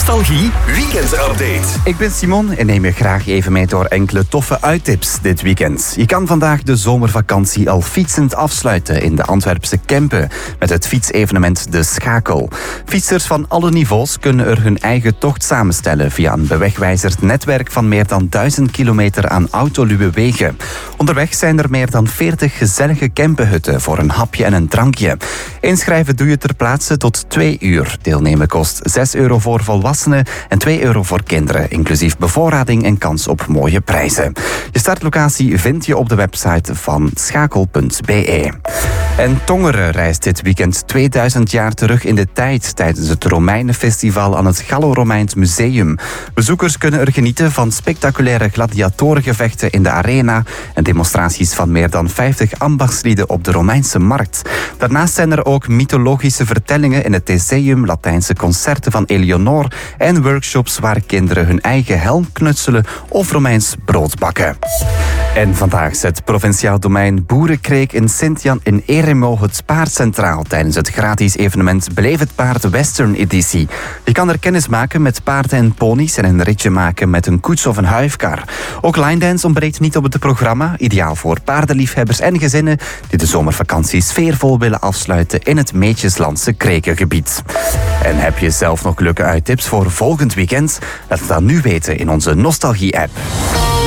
Nostalgie weekendupdate. Ik ben Simon en neem je graag even mee door enkele toffe uittips dit weekend. Je kan vandaag de zomervakantie al fietsend afsluiten in de Antwerpse Kempen met het fietsevenement De Schakel. Fietsers van alle niveaus kunnen er hun eigen tocht samenstellen via een bewegwijzerd netwerk van meer dan 1000 kilometer aan autoluwe wegen. Onderweg zijn er meer dan 40 gezellige Kempenhutten voor een hapje en een drankje. Inschrijven doe je ter plaatse tot 2 uur. Deelnemen kost €6 voor volwassenen en €2 voor kinderen, inclusief bevoorrading en kans op mooie prijzen. Je startlocatie vind je op de website van schakel.be. En Tongeren reist dit weekend 2000 jaar terug in de tijd tijdens het Romeinenfestival aan het Gallo-Romeins Museum. Bezoekers kunnen er genieten van spectaculaire gladiatorengevechten in de arena en demonstraties van meer dan 50 ambachtslieden op de Romeinse markt. Daarnaast zijn er ook mythologische vertellingen in het Theseum, Latijnse concerten van Eleonore en workshops waar kinderen hun eigen helm knutselen of Romeins brood bakken. En vandaag zet provinciaal domein Boerenkreek in Sint-Jan in Eremo het paard centraal tijdens het gratis evenement Beleef het Paard Western editie. Je kan er kennis maken met paarden en ponies en een ritje maken met een koets of een huifkar. Ook line dance ontbreekt niet op het programma, ideaal voor paardenliefhebbers en gezinnen die de zomervakantie sfeervol willen afsluiten in het Meetjeslandse Krekengebied. En heb je zelf nog leuke uittips voor volgend weekend? Laat het dan nu weten in onze Nostalgie-app.